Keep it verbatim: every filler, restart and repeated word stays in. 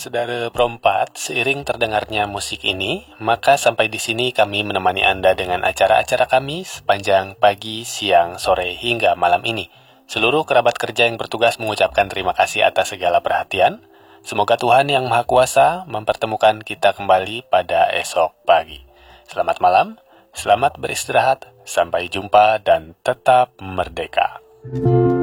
Saudara perempat, seiring terdengarnya musik ini, maka sampai di sini kami menemani Anda dengan acara-acara kami sepanjang pagi, siang, sore, hingga malam ini. Seluruh kerabat kerja yang bertugas mengucapkan terima kasih atas segala perhatian. Semoga Tuhan Yang Maha Kuasa mempertemukan kita kembali pada esok pagi. Selamat malam, selamat beristirahat, sampai jumpa dan tetap merdeka.